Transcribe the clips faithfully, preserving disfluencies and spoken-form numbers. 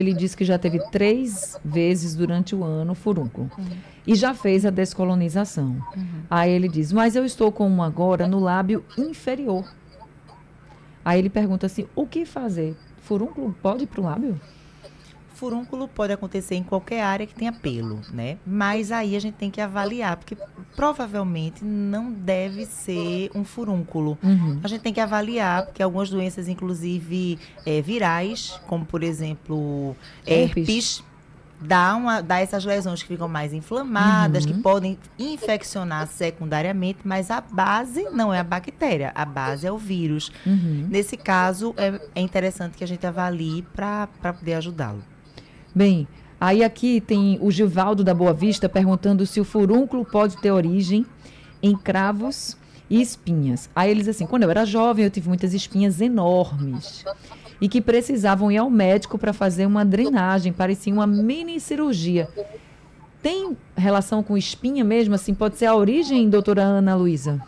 Ele disse que já teve três vezes durante o ano furúnculo. Uhum. E já fez a descolonização. Uhum. Aí ele diz, mas eu estou com um agora no lábio inferior. Aí ele pergunta assim, o que fazer? Furúnculo pode ir para o lábio? Furúnculo pode acontecer em qualquer área que tenha pelo, né? Mas aí a gente tem que avaliar, porque provavelmente não deve ser um furúnculo. Uhum. A gente tem que avaliar, porque algumas doenças, inclusive é, virais, como por exemplo herpes, herpes dá, uma, dá essas lesões que ficam mais inflamadas, uhum. que podem infeccionar secundariamente, mas a base não é a bactéria, a base é o vírus. Uhum. Nesse caso, é, é interessante que a gente avalie para poder ajudá-lo. Bem, aí aqui tem o Givaldo da Boa Vista perguntando se o furúnculo pode ter origem em cravos e espinhas. Aí eles assim, quando eu era jovem eu tive muitas espinhas enormes e que precisavam ir ao médico para fazer uma drenagem, parecia uma mini cirurgia. Tem relação com espinha mesmo? Assim, pode ser a origem, doutora Ana Luísa?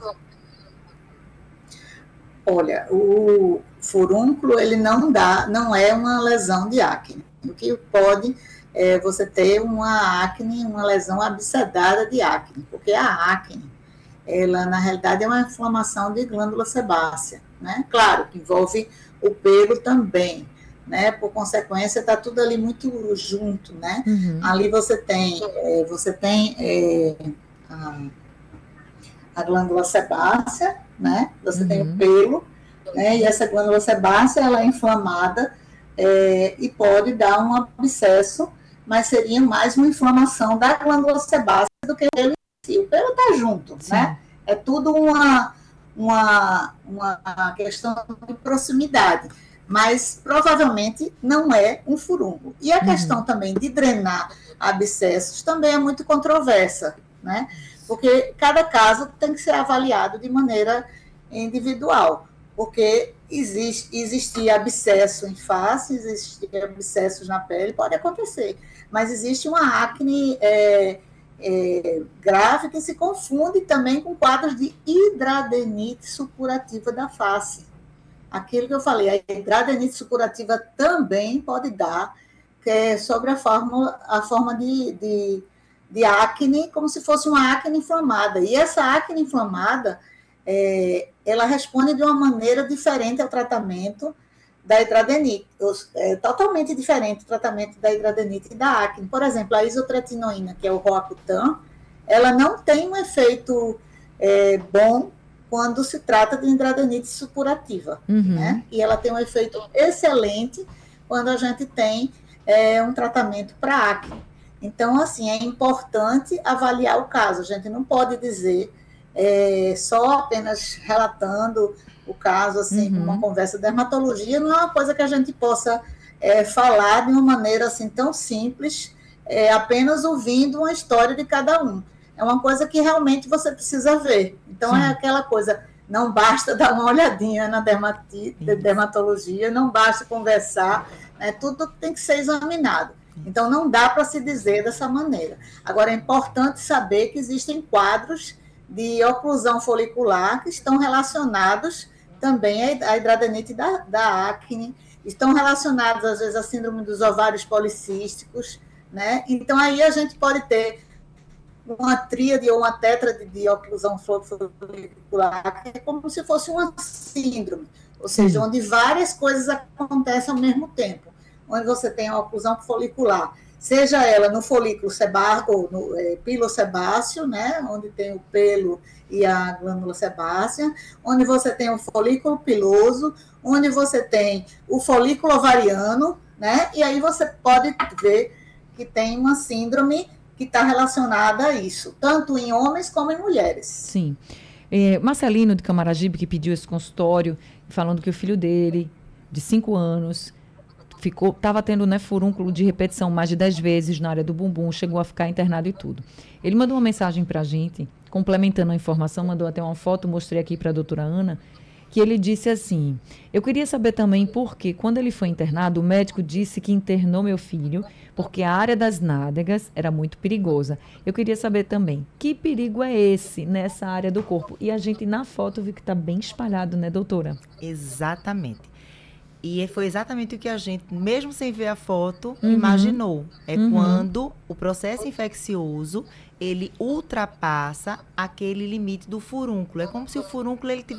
Olha, o furúnculo, ele não dá, não é uma lesão de acne. O que pode é você ter uma acne, uma lesão abscedada de acne, porque a acne, ela na realidade é uma inflamação de glândula sebácea, né? Claro, que envolve o pelo também, né? Por consequência, está tudo ali muito junto, né? Uhum. Ali você tem, é, você tem é, a, a glândula sebácea, né? Você uhum. tem o pelo, né? E essa glândula sebácea, ela é inflamada é, e pode dar um abscesso, mas seria mais uma inflamação da glândula sebácea do que o pelo em si. O pelo está junto, sim, né? É tudo uma, uma, uma questão de proximidade, mas provavelmente não é um furúnculo. E a uhum. questão também de drenar abscessos também é muito controversa, né? Porque cada caso tem que ser avaliado de maneira individual, porque existe, existia abscesso em face, existia abscessos na pele, pode acontecer, mas existe uma acne é, é, grave que se confunde também com quadros de hidradenite supurativa da face. Aquilo que eu falei, a hidradenite supurativa também pode dar, que é sobre a forma, a forma de, de, de acne, como se fosse uma acne inflamada. E essa acne inflamada, é, ela responde de uma maneira diferente ao tratamento da hidradenite, é totalmente diferente o tratamento da hidradenite e da acne. Por exemplo, a isotretinoína, que é o Roacutan, ela não tem um efeito é, bom quando se trata de hidradenite supurativa, uhum. né? E ela tem um efeito excelente quando a gente tem é, um tratamento para acne. Então, assim, é importante avaliar o caso. A gente não pode dizer é, só apenas relatando o caso, assim, uhum. como uma conversa. Dermatologia não é uma coisa que a gente possa é, falar de uma maneira assim tão simples, é, apenas ouvindo uma história de cada um. É uma coisa que realmente você precisa ver. Então, sim, é aquela coisa, não basta dar uma olhadinha na dermati- dermatologia, não basta conversar, né, tudo tem que ser examinado. Então, não dá para se dizer dessa maneira. Agora, é importante saber que existem quadros de oclusão folicular que estão relacionados também à hidradenite da, da acne, estão relacionados, às vezes, à síndrome dos ovários policísticos, né? Então, aí a gente pode ter uma tríade ou uma tétrade de oclusão folicular, que é como se fosse uma síndrome, ou seja, sim, onde várias coisas acontecem ao mesmo tempo, onde você tem a oclusão folicular, seja ela no folículo sebáceo, ou no é, pilosebáceo, né, onde tem o pelo e a glândula sebácea, onde você tem o folículo piloso, onde você tem o folículo ovariano, né, e aí você pode ver que tem uma síndrome que está relacionada a isso, tanto em homens como em mulheres. Sim. É, Marcelino de Camaragibe, que pediu esse consultório, falando que o filho dele, de cinco anos, ficou, estava tendo, né, furúnculo de repetição mais de dez vezes na área do bumbum, chegou a ficar internado e tudo. Ele mandou uma mensagem para a gente, complementando a informação, mandou até uma foto, mostrei aqui para a doutora Ana, que ele disse assim, eu queria saber também por que, quando ele foi internado, o médico disse que internou meu filho, porque a área das nádegas era muito perigosa. Eu queria saber também, que perigo é esse nessa área do corpo? E a gente, na foto, viu que está bem espalhado, né, doutora? Exatamente. E foi exatamente o que a gente, mesmo sem ver a foto, Uhum. imaginou. É Uhum. quando o processo infeccioso, ele ultrapassa aquele limite do furúnculo. É como se o furúnculo ele